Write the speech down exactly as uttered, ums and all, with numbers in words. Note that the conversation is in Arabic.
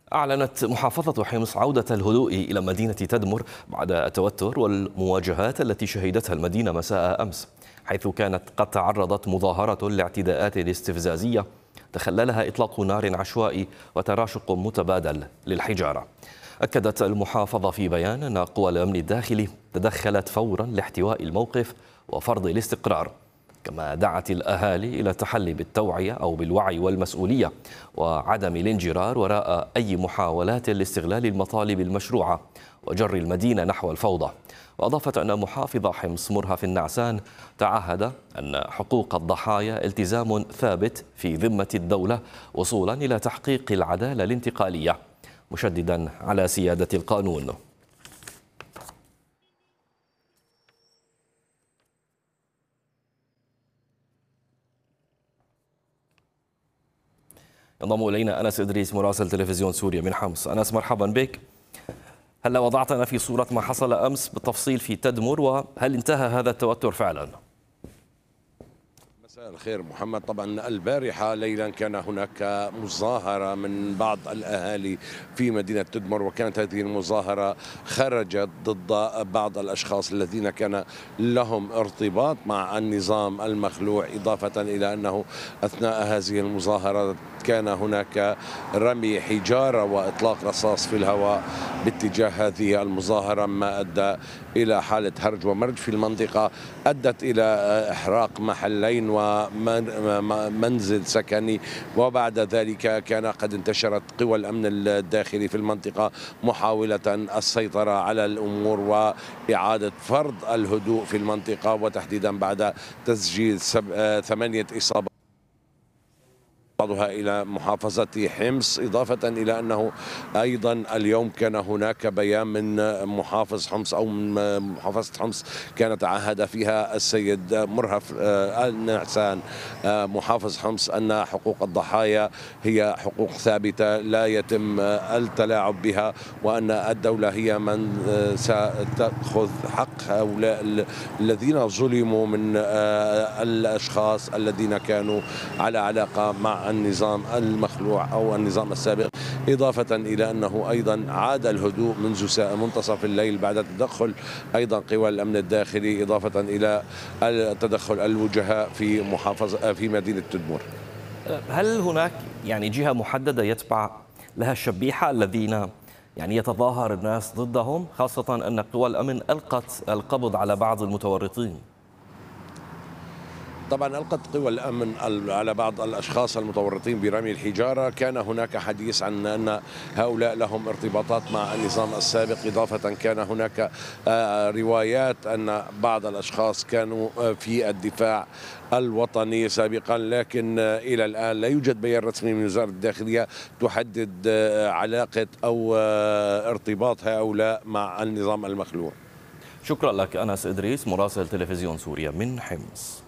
أعلنت محافظة حمص عودة الهدوء إلى مدينة تدمر بعد التوتر والمواجهات التي شهدتها المدينة مساء أمس، حيث كانت قد تعرضت مظاهرة لاعتداءات استفزازية تخللها إطلاق نار عشوائي وتراشق متبادل للحجارة. أكدت المحافظة في بيان أن قوى الأمن الداخلي تدخلت فورا لاحتواء الموقف وفرض الاستقرار، كما دعت الأهالي إلى التحلي بالتوعية أو بالوعي والمسؤولية وعدم الانجرار وراء أي محاولات لاستغلال المطالب المشروعة وجر المدينة نحو الفوضى. وأضافت أن محافظ حمص مرهف النعسان تعهد أن حقوق الضحايا التزام ثابت في ذمة الدولة وصولا إلى تحقيق العدالة الانتقالية، مشددا على سيادة القانون. ينضم إلينا أنس إدريس مراسل تلفزيون سوريا من حمص. أنس، مرحبا بك. هل وضعتنا في صورة ما حصل أمس بالتفصيل في تدمر، وهل انتهى هذا التوتر فعلا؟ مساء الخير محمد. طبعا البارحة ليلا كان هناك مظاهرة من بعض الأهالي في مدينة تدمر، وكانت هذه المظاهرة خرجت ضد بعض الأشخاص الذين كان لهم ارتباط مع النظام المخلوع، إضافة إلى أنه أثناء هذه المظاهرة كان هناك رمي حجارة وإطلاق رصاص في الهواء باتجاه هذه المظاهرة، ما أدى إلى حالة هرج ومرج في المنطقة، أدت إلى إحراق محلين ومنزل سكني. وبعد ذلك كان قد انتشرت قوى الأمن الداخلي في المنطقة محاولة السيطرة على الأمور وإعادة فرض الهدوء في المنطقة، وتحديدا بعد تسجيل ثمانية إصابات بعضها إلى محافظة حمص، إضافة إلى أنه أيضا اليوم كان هناك بيان من محافظ حمص أو من محافظة حمص كان تعهد فيها السيد مرهف النعسان محافظ حمص أن حقوق الضحايا هي حقوق ثابتة لا يتم التلاعب بها، وأن الدولة هي من ستأخذ حق هؤلاء الذين ظلموا من الأشخاص الذين كانوا على علاقة مع النظام المخلوع أو النظام السابق، إضافة إلى أنه أيضا عاد الهدوء منذ منتصف الليل بعد تدخل أيضا قوى الأمن الداخلي، إضافة إلى تدخل الوجهاء في محافظة في مدينة تدمر. هل هناك يعني جهة محددة يتبع لها الشبيحة الذين يعني يتظاهر الناس ضدهم، خاصة أن قوى الأمن ألقت القبض على بعض المتورطين؟ طبعا ألقت قوى الأمن على بعض الأشخاص المتورطين برمي الحجارة. كان هناك حديث عن أن هؤلاء لهم ارتباطات مع النظام السابق، إضافة كان هناك روايات أن بعض الأشخاص كانوا في الدفاع الوطني سابقا، لكن إلى الآن لا يوجد بيان رسمي من وزارة الداخلية تحدد علاقة أو ارتباط هؤلاء مع النظام المخلوع. شكرا لك أنس إدريس مراسل تلفزيون سوريا من حمص.